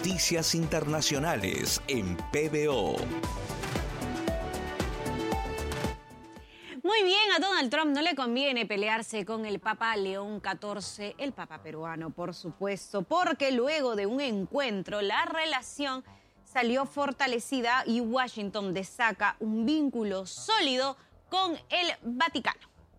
Noticias internacionales en PBO. Muy bien, a Donald Trump no le conviene pelearse con el Papa León XIV, el Papa peruano, por supuesto, porque luego de un encuentro la relación salió fortalecida y Washington destaca un vínculo sólido con el Vaticano.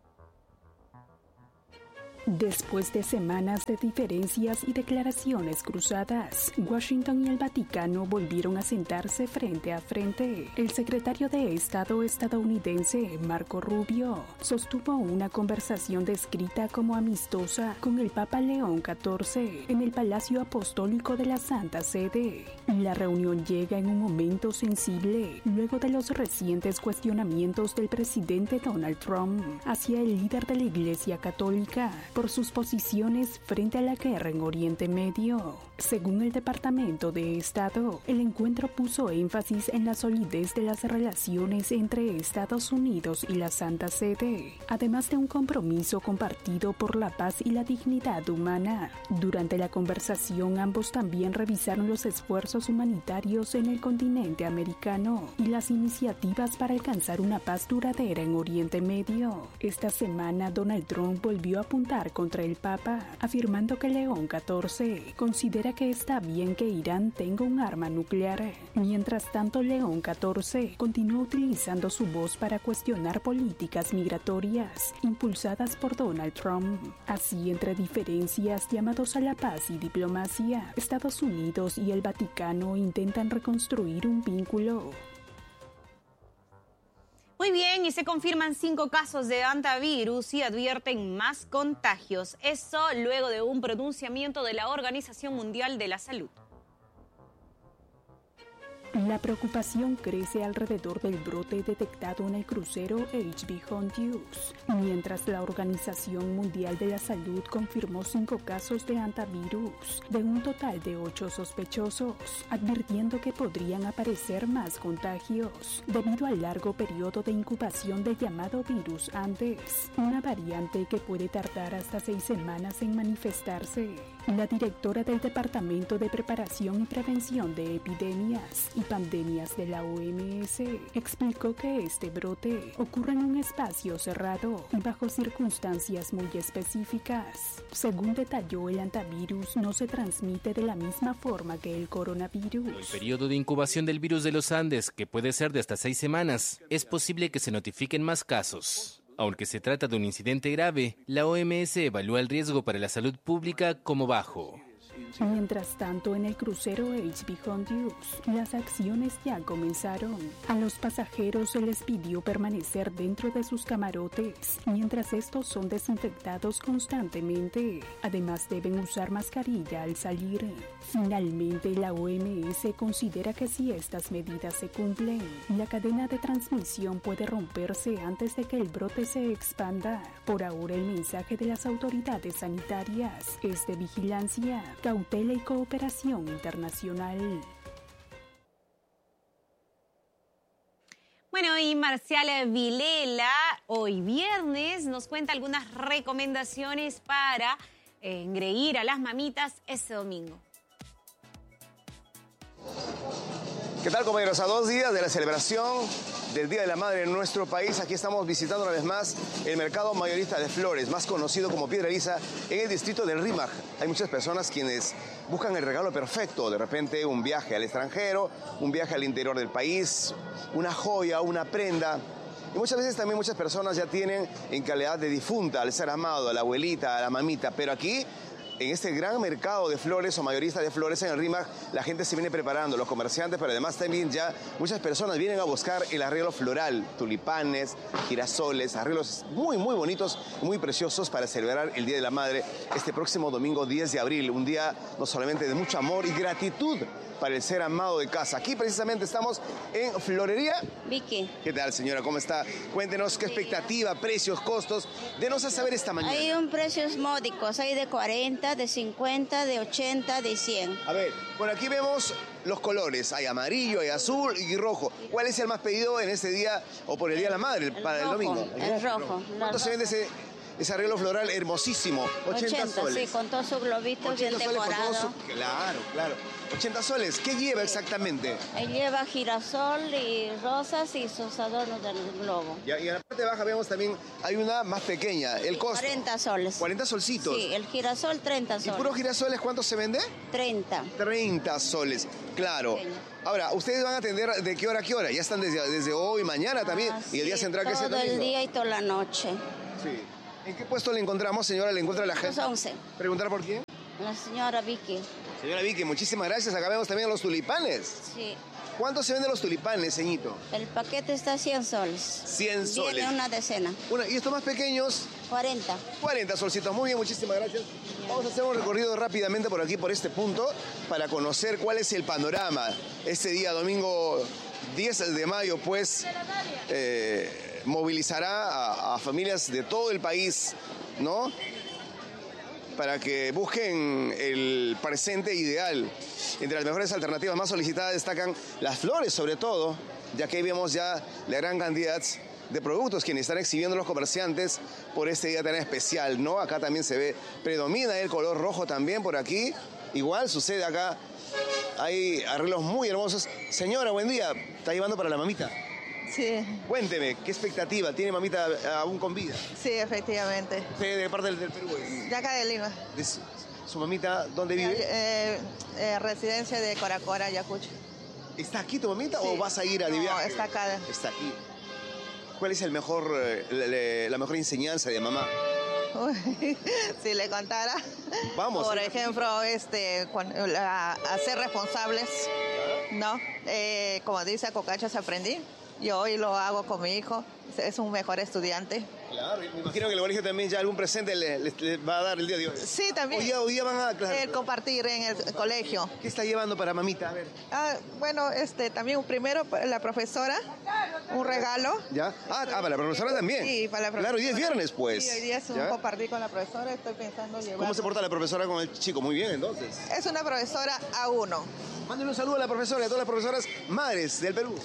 Después de semanas de diferencias y declaraciones cruzadas, Washington y el Vaticano volvieron a sentarse frente a frente. El secretario de Estado estadounidense, Marco Rubio, sostuvo una conversación descrita como amistosa con el Papa León XIV en el Palacio Apostólico de la Santa Sede. La reunión llega en un momento sensible, luego de los recientes cuestionamientos del presidente Donald Trump hacia el líder de la Iglesia Católica por sus posiciones frente a la guerra en Oriente Medio. Según el Departamento de Estado, el encuentro puso énfasis en la solidez de las relaciones entre Estados Unidos y la Santa Sede, además de un compromiso compartido por la paz y la dignidad humana. Durante la conversación, ambos también revisaron los esfuerzos humanitarios en el continente americano y las iniciativas para alcanzar una paz duradera en Oriente Medio. Esta semana, Donald Trump volvió a apuntar contra el Papa, afirmando que León XIV considera que está bien que Irán tenga un arma nuclear. Mientras tanto, León XIV continúa utilizando su voz para cuestionar políticas migratorias impulsadas por Donald Trump. Así, entre diferencias, llamados a la paz y diplomacia, Estados Unidos y el Vaticano intentan reconstruir un vínculo. Muy bien, y se confirman 5 casos de hantavirus y advierten más contagios. Eso luego de un pronunciamiento de la Organización Mundial de la Salud. La preocupación crece alrededor del brote detectado en el crucero HB Honduras, mientras la Organización Mundial de la Salud confirmó 5 casos de hantavirus, de un total de 8 sospechosos, advirtiendo que podrían aparecer más contagios, debido al largo periodo de incubación del llamado virus Andes, una variante que puede tardar hasta 6 semanas en manifestarse. La directora del Departamento de Preparación y Prevención de Epidemias y Pandemias de la OMS explicó que este brote ocurre en un espacio cerrado y bajo circunstancias muy específicas. Según detalló, el hantavirus no se transmite de la misma forma que el coronavirus. El periodo de incubación del virus de los Andes, que puede ser de hasta 6 semanas, es posible que se notifiquen más casos. Aunque se trata de un incidente grave, la OMS evalúa el riesgo para la salud pública como bajo. Mientras tanto, en el crucero HB Honduras, las acciones ya comenzaron. A los pasajeros se les pidió permanecer dentro de sus camarotes, mientras estos son desinfectados constantemente. Además, deben usar mascarilla al salir. Finalmente, la OMS considera que si estas medidas se cumplen, la cadena de transmisión puede romperse antes de que el brote se expanda. Por ahora, el mensaje de las autoridades sanitarias es de vigilancia, cautela y cooperación internacional. Bueno, y Marcial Vilela, hoy viernes, nos cuenta algunas recomendaciones para engreír a las mamitas este domingo. ¿Qué tal, compañeros? A 2 días de la celebración del Día de la Madre en nuestro país, aquí estamos visitando una vez más el mercado mayorista de flores, más conocido como Piedrahíta, en el distrito del Rímac. Hay muchas personas quienes buscan el regalo perfecto, de repente un viaje al extranjero, un viaje al interior del país, una joya, una prenda. Y muchas veces también muchas personas ya tienen en calidad de difunta al ser amado, a la abuelita, a la mamita, pero aquí en este gran mercado de flores o mayorista de flores en el Rímac, la gente se viene preparando, los comerciantes, pero además también ya muchas personas vienen a buscar el arreglo floral, tulipanes, girasoles, arreglos muy, muy bonitos, muy preciosos para celebrar el Día de la Madre este próximo domingo 10 de abril, un día no solamente de mucho amor y gratitud para el ser amado de casa. Aquí precisamente estamos en Florería Vicky. ¿Qué tal, señora? ¿Cómo está? Cuéntenos qué expectativa, precios, costos. Denos a saber esta mañana. Hay un precios módicos, hay de 40, de 50, de 80, de 100. A ver, por aquí vemos los colores. Hay amarillo, hay azul y rojo. ¿Cuál es el más pedido en este día o por el Día de la Madre, para el domingo? El rojo. ¿Cuánto se vende ese arreglo floral hermosísimo. 80 soles. Sí, con todos sus globitos bien decorados. Claro. 80 soles. ¿Qué lleva exactamente? Lleva girasol y rosas y sus adornos del globo. Y en la parte baja vemos también, hay una más pequeña. El costo. 40 soles. 40 solcitos. Sí, el girasol 30 soles. ¿Y puros girasoles cuánto se vende? 30. 30 soles, claro. Pequeño. Ahora, ¿ustedes van a atender de qué hora a qué hora? Ya están desde hoy, mañana también. Y el día central que es el todo domingo. el día y toda la noche. Sí. ¿En qué puesto le encontramos, señora? ¿Le encuentra la gente? Los 11. ¿Preguntar por quién? La señora Vicky. Señora Vicky, muchísimas gracias. Acá vemos también los tulipanes. Sí. ¿Cuánto se venden los tulipanes, ceñito? El paquete está 100 soles. 100 soles. Viene una decena. ¿Y estos más pequeños? 40. 40 solcitos. Muy bien, muchísimas gracias. Vamos a hacer un recorrido rápidamente por aquí, por este punto, para conocer cuál es el panorama. Este día, domingo 10 de mayo, pues, movilizará a familias de todo el país, ¿no?, para que busquen el presente ideal. Entre las mejores alternativas más solicitadas destacan las flores, sobre todo, ya que ahí vemos ya la gran cantidad de productos quienes están exhibiendo los comerciantes por este día tan especial, ¿no? Acá también se ve, predomina el color rojo también por aquí. Igual sucede acá, hay arreglos muy hermosos. Señora, buen día, ¿está llevando para la mamita? Sí. Cuénteme, ¿qué expectativa? ¿Tiene mamita aún con vida? Sí, efectivamente. ¿Usted de parte del Perú es? De acá de Lima. ¿Su mamita dónde vive? Residencia de Coracora, Ayacucho. ¿Está aquí tu mamita Sí. o vas a ir a viaje? No, está acá. Está aquí. ¿Cuál es la mejor enseñanza de mamá? Uy, si le contara. Vamos. Por ejemplo, a ser responsables, ¿no? Como dice a Cocachas aprendí. Yo hoy lo hago con mi hijo. Es un mejor estudiante. Claro, me imagino que el colegio también ya algún presente le va a dar el día de hoy. Sí, también. Hoy día van a... Claro. Compartir en el colegio. ¿Qué está llevando para mamita? A ver. Bueno, también primero la profesora, un regalo. ¿Ya? Para la profesora también. Sí, para la profesora. Claro, hoy día es viernes, pues. Sí, hoy día es un compartir con la profesora. Estoy pensando llevar... ¿Cómo se porta la profesora con el chico? Muy bien, entonces. Es una profesora A1. Mándenle un saludo a la profesora y a todas las profesoras madres del Perú.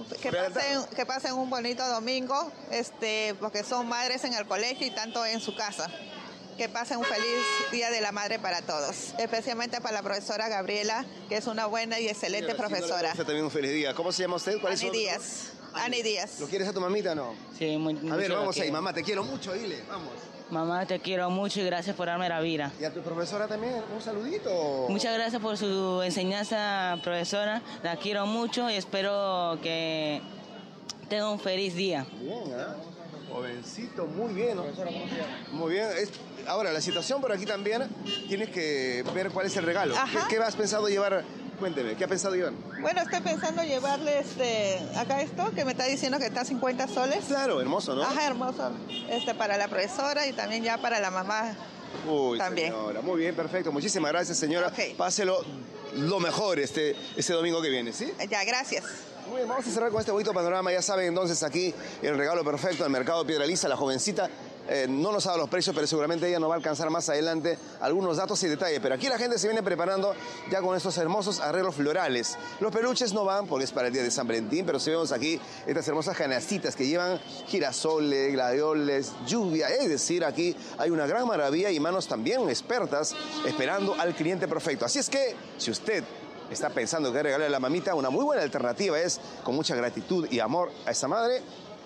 Que pasen un bonito domingo, porque son madres en el colegio y tanto en su casa. Que pasen un feliz Día de la Madre para todos, especialmente para la profesora Gabriela, que es una buena y excelente profesora. También un feliz día. ¿Cómo se llama usted? ¿Cuál es su nombre? Ani Díaz. ¿Lo quieres a tu mamita o no? Sí, muy A ver, vamos ahí. Mamá, te quiero mucho, dile. Vamos. Mamá, te quiero mucho y gracias por darme la vida. ¿Y a tu profesora también? ¿Un saludito? Muchas gracias por su enseñanza, profesora. La quiero mucho y espero que tenga un feliz día. Bien, jovencito, muy bien. Muy bien. Ahora, la situación por aquí también, tienes que ver cuál es el regalo. ¿Qué has pensado llevar? Cuénteme, ¿qué ha pensado llevar? Bueno, estoy pensando llevarle acá esto, que me está diciendo que está 50 soles. Claro, hermoso, ¿no? Ajá, hermoso. Para la profesora y también ya para la mamá. Uy, también. Señora, muy bien, perfecto. Muchísimas gracias, señora. Okay. Páselo lo mejor este domingo que viene, ¿sí? Ya, gracias. Muy bien, vamos a cerrar con este bonito panorama. Ya saben, entonces, aquí el regalo perfecto del mercado Piedra Lisa. La jovencita no nos ha dado los precios, pero seguramente ella nos va a alcanzar más adelante algunos datos y detalles. Pero aquí la gente se viene preparando ya con estos hermosos arreglos florales. Los peluches no van porque es para el día de San Valentín, pero si vemos aquí estas hermosas canastitas que llevan girasoles, gladioles, lluvia. Es decir, aquí hay una gran maravilla y manos también expertas esperando al cliente perfecto. Así es que, si usted está pensando que regalarle a la mamita, una muy buena alternativa es, con mucha gratitud y amor a esa madre,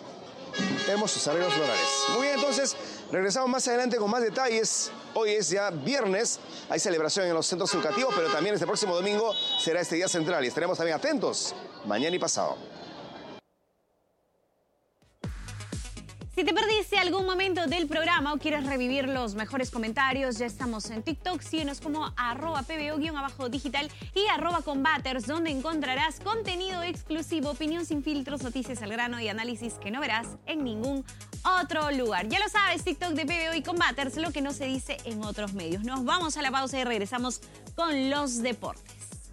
hermosos arreglos florales. Muy bien, entonces, regresamos más adelante con más detalles. Hoy es ya viernes, hay celebración en los centros educativos, pero también este próximo domingo será este día central y estaremos también atentos mañana y pasado. Si te perdiste algún momento del programa o quieres revivir los mejores comentarios, ya estamos en TikTok. Síguenos como @pbo_digital y @combaters, donde encontrarás contenido exclusivo, opinión sin filtros, noticias al grano y análisis que no verás en ningún otro lugar. Ya lo sabes, TikTok de PBO y Combaters, lo que no se dice en otros medios. Nos vamos a la pausa y regresamos con los deportes.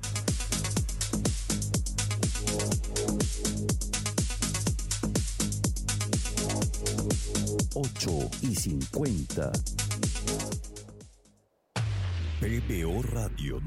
8:50. PBO Radio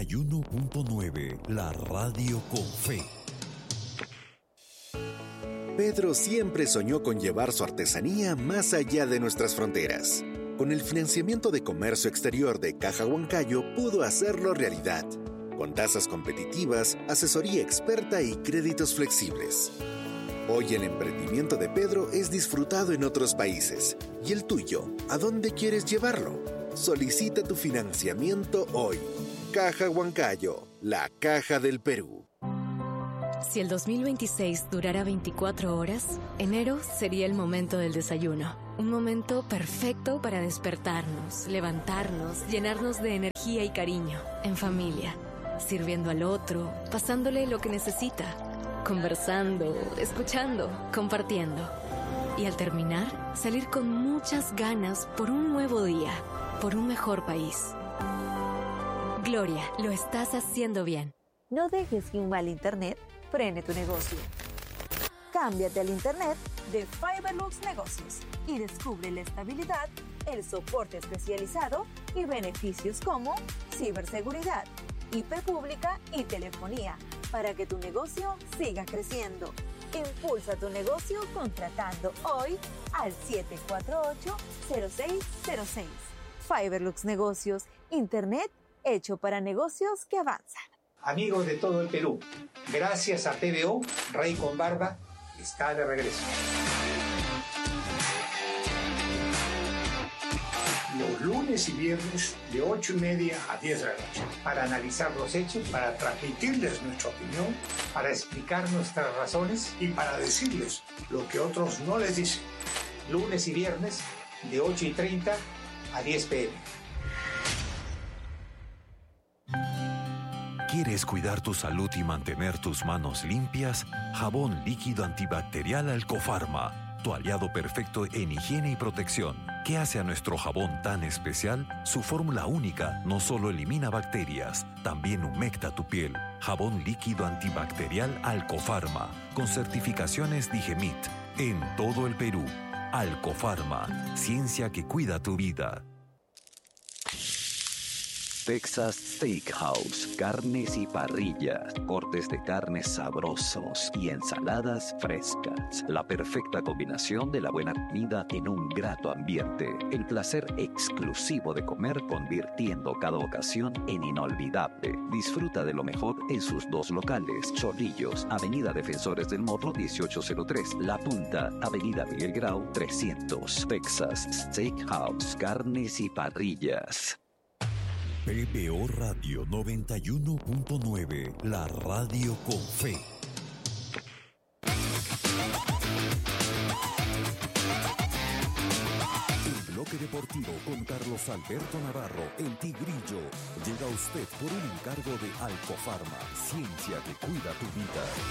91.9, la radio con fe. Pedro siempre soñó con llevar su artesanía más allá de nuestras fronteras. Con el financiamiento de comercio exterior de Caja Huancayo pudo hacerlo realidad, con tasas competitivas, asesoría experta y créditos flexibles. Hoy el emprendimiento de Pedro es disfrutado en otros países. ¿Y el tuyo? ¿A dónde quieres llevarlo? Solicita tu financiamiento hoy. Caja Huancayo, la caja del Perú. Si el 2026 durara 24 horas, enero sería el momento del desayuno. Un momento perfecto para despertarnos, levantarnos, llenarnos de energía y cariño, en familia, sirviendo al otro, pasándole lo que necesita, conversando, escuchando, compartiendo. Y al terminar, salir con muchas ganas por un nuevo día, por un mejor país. Gloria, lo estás haciendo bien. No dejes que un mal internet frene tu negocio. Cámbiate al internet de Fiberlux Negocios y descubre la estabilidad, el soporte especializado y beneficios como ciberseguridad, IP pública y telefonía para que tu negocio siga creciendo. Impulsa tu negocio contratando hoy al 748-0606. Fiberlux Negocios, internet hecho para negocios que avanzan. Amigos de todo el Perú, gracias a PBO, Rey con Barba está de regreso. Los lunes y viernes de 8:30 a 10 de la noche para analizar los hechos, para transmitirles nuestra opinión, para explicar nuestras razones y para decirles lo que otros no les dicen. Lunes y viernes de 8:30 a 10 p.m. ¿Quieres cuidar tu salud y mantener tus manos limpias? Jabón líquido antibacterial Alcofarma, tu aliado perfecto en higiene y protección. ¿Qué hace a nuestro jabón tan especial? Su fórmula única no solo elimina bacterias, también humecta tu piel. Jabón líquido antibacterial Alcofarma, con certificaciones Digemit, en todo el Perú. Alcofarma, ciencia que cuida tu vida. Texas Steakhouse, carnes y parrillas, cortes de carnes sabrosos y ensaladas frescas. La perfecta combinación de la buena comida en un grato ambiente. El placer exclusivo de comer convirtiendo cada ocasión en inolvidable. Disfruta de lo mejor en sus dos locales. Chorrillos, Avenida Defensores del Morro 1803. La Punta, Avenida Miguel Grau 300. Texas Steakhouse, carnes y parrillas. PBO Radio 91.9, la radio con fe. El bloque deportivo con Carlos Alberto Navarro, el Tigrillo, llega a usted por un encargo de Alcofarma, ciencia que cuida tu vida.